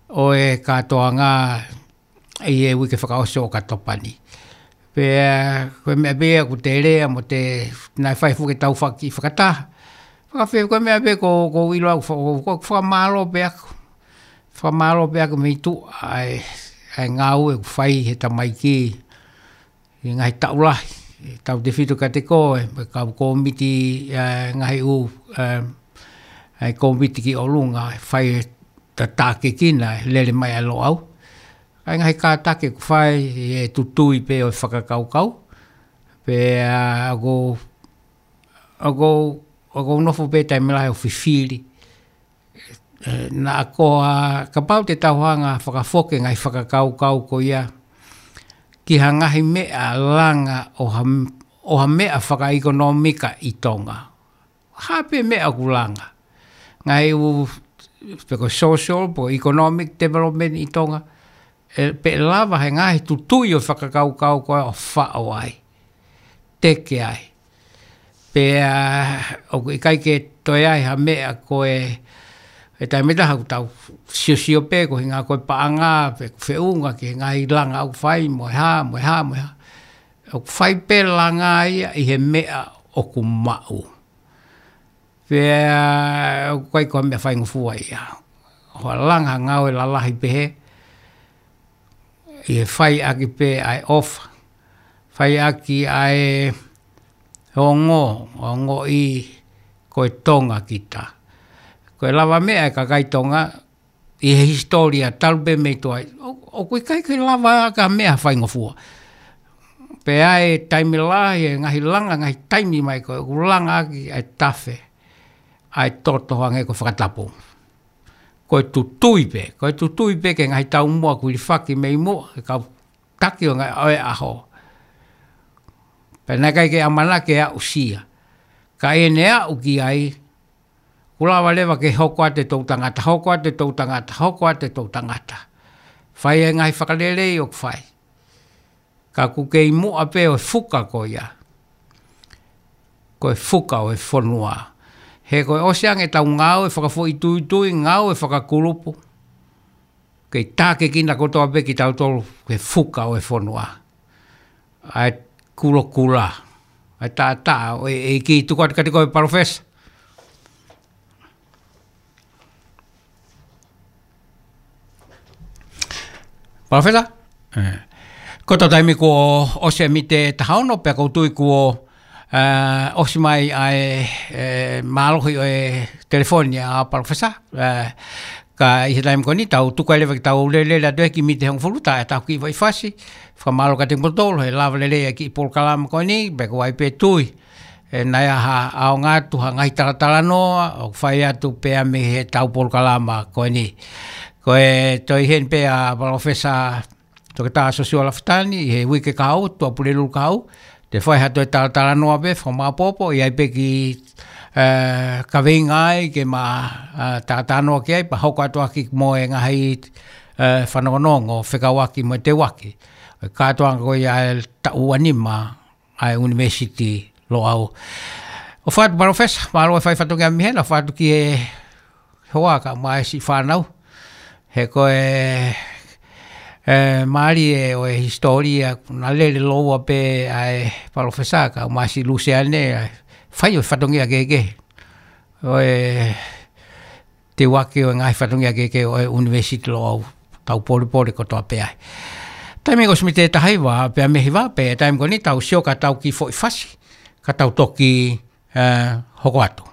o e katoa ngā i e wike whakaoso o katopani. Pea, koe mea bea ku te rea mo te nai whai fuke tau whakataha. Whakawhi koe mea bea ko wilo au whakamalo bea ku. Whakamalo bea ku mei tu ai ngau e ku whai he tamaiki i ngai taulahi. Tau te whitu ka te koe, kau komiti ngahi u ai komiti ki o lunga, whai ta tāke kina, lele mai alo au. Ai ngai kā take ku whai e tutui pe o whakakaukau. Pe ago nofo pe tai melahe o whiwhiri. Na koa, ka pau te tauhanga whakafoke ngai whakakaukau ko ia. Ki hangahi mea langa o ha mea whakaekonomika i tonga. Hape mea ku langa. Ngai u peko social, po economic development i tonga. Pe lava he ngahi tutui o whakakaukau koe o whao ai. Teke ai. Pe o i kai ke toi ai ha mea koe e tai meta hau tau sio pe ko hinga koe paanga pe whiunga ki ngai langa au whai moe ha. O whai pe langa ia i he mea o ku mau. Pe o kai koe mea whai ngufua ia. Hoa langa ngau e lalahi pehe. I he whai aki pe ai ofa. Whai aki ai ongo i koe tonga kita. Koe lava mea e kakai tonga i he historia talpe mei toai. O koe kai lava aka mea whai ngofua. Pe ai taimi lahi e ngahi langa, ngahi taimi mai koe. Ku langa aki ai tafe. Ai toto hange ko whakatapu. Koe tutui pe ke ngahi tau mua kui whaki mei mua. E kau taki o ngai oe aho. Pe nai kai ke amana ke a usia. Ka e nea uki ai. Kulawa lewa ke hoko ate tau tangata. Whai e ngai whakalelei o whai. Ka kukei mua pe o fuka ko ia. Koe fuka o e whanua. He koe oseang e tau ngau e whakafo i tui, ngau e whakakulupu. Kei tāke kina kotoa pe ki tau tolu ke fuka o e whanua. Ai kula. Ai tā, e ki tukat kati koe parofesa. Parofesa? Koto taimi ko ose mi te tahaono pe koutui ko osi mai ai maalohi o e telefonia a parofesa. Ka i he taimi ko ni tau tukaelewa ki tau lelea doeki mi te hongfuluta e tau ki vai fasi. Whamalo ka te mpotolo he lava lelea ki i polkalama ko ni pe ko ai pe tui. Nai aha ao ngātu ha ngai taratala noa o whai atu pe ame he tau polkalama ko ni. Koe toi hen pe a parofesa toke tā sosio laftani he wike kau, tua pulelu kau, te whai hato e taratala noa pe, whamā popo, i ai pe ki ka weingai ke ma tātanoa ki ai, pa hoko atu aki mo e ngahi whanongonongo, whekawaki mo te waki. Kātoanga koe ai tau anima ai university lo au. O whātu parofesa, mālo e whai whatongi a mihena, whātu ki e hoa ka mai si whanau. He koe maari e o e historia, na lele loa pe ai parofesaka, o masi luseane, whai o whatongia keke. O e te wake o ngai whatongia keke o e university lo au, tau pole kotoa pe ai. Taimi ko smite tahaiwa, pe a mehiwa, pe taimi ko ni tau sioka tau ki fo i fasi, ka tau toki hoko atu.